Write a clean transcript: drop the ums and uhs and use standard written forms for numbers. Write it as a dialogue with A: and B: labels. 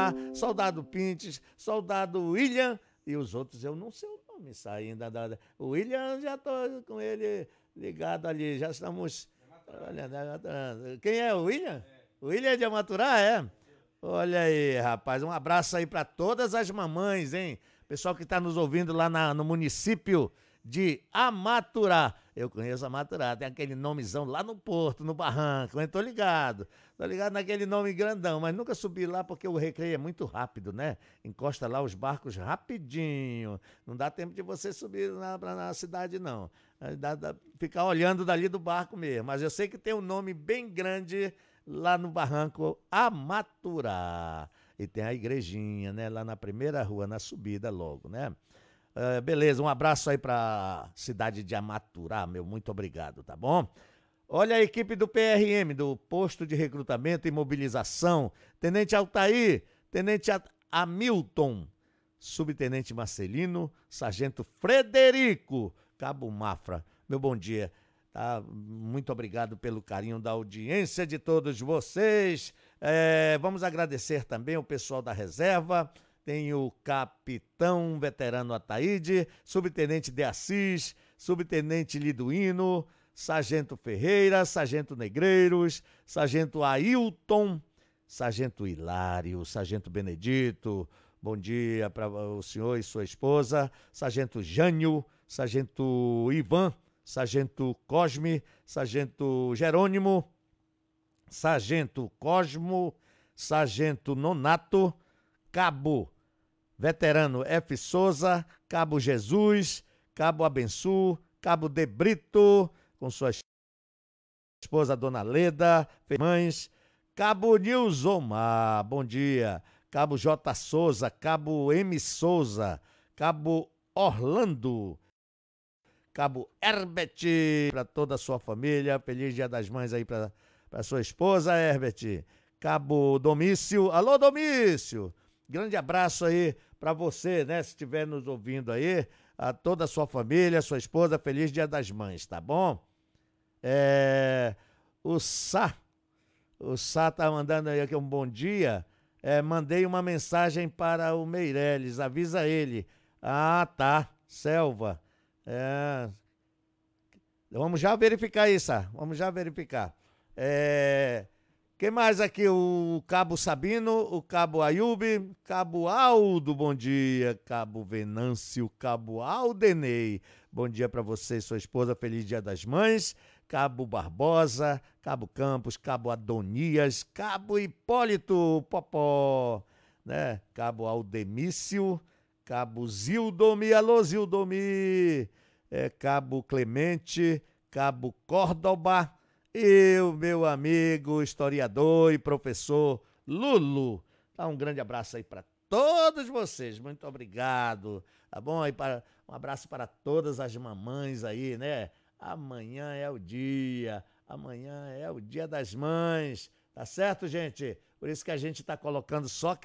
A: Maturá, soldado Pintes, soldado William e os outros eu não sei o nome isso ainda. O William já tô com ele ligado ali, já estamos... Olha, quem é o William? O William é de Maturá, é? Olha aí, rapaz, um abraço aí para todas as mamães, hein? Pessoal que está nos ouvindo lá no município de Amaturá. Eu conheço Amaturá, tem aquele nomezão lá no Porto, no Barranco, hein? Tô ligado naquele nome grandão, mas nunca subi lá porque o recreio é muito rápido, né? Encosta lá os barcos rapidinho, não dá tempo de você subir na cidade, não. Ficar olhando dali do barco mesmo, mas eu sei que tem um nome bem grande lá no Barranco Amaturá. E tem a igrejinha, né? Lá na primeira rua, na subida logo, né? Beleza, um abraço aí pra cidade de Amaturá, meu, muito obrigado, tá bom? Olha a equipe do PRM, do Posto de Recrutamento e Mobilização, Tenente Altair, Tenente Hamilton, Subtenente Marcelino, Sargento Frederico, Cabo Mafra, meu bom dia. Tá? Muito obrigado pelo carinho da audiência de todos vocês. Vamos agradecer também o pessoal da reserva. Tem o capitão veterano Ataíde, subtenente De Assis, subtenente Liduíno, sargento Ferreira, sargento Negreiros, sargento Ailton, sargento Hilário, sargento Benedito. Bom dia para o senhor e sua esposa. Sargento Jânio, sargento Ivan, sargento Cosme, sargento Jerônimo, sargento Cosmo, sargento Nonato, cabo veterano F. Souza, cabo Jesus, cabo Abençu, cabo De Brito, com sua esposa Dona Leda, mães, cabo Nilzomar, bom dia, cabo J. Souza, cabo M. Souza, cabo Orlando, cabo Herbert, para toda a sua família, feliz Dia das Mães aí para sua esposa, Herbert, cabo Domício, alô Domício, grande abraço aí para você, né, se estiver nos ouvindo aí, a toda a sua família, sua esposa, feliz Dia das Mães, tá bom? O Sá tá mandando aí aqui um bom dia, mandei uma mensagem para o Meirelles, avisa ele. Ah, tá, Selva, vamos já verificar isso, vamos já verificar. Quem mais aqui? O cabo Sabino, o cabo Ayube, cabo Aldo, bom dia, cabo Venâncio, cabo Aldenei, bom dia para você e sua esposa, feliz Dia das Mães, cabo Barbosa, cabo Campos, cabo Adonias, cabo Hipólito Popó, né? Cabo Aldemício, cabo Zildomi, alô Zildomi, cabo Clemente, cabo Córdoba, e o meu amigo historiador e professor Lulu. Tá, um grande abraço aí para todos vocês, muito obrigado, tá bom? Um abraço para todas as mamães aí, né? Amanhã é o dia das mães, tá certo, gente? Por isso que a gente tá colocando só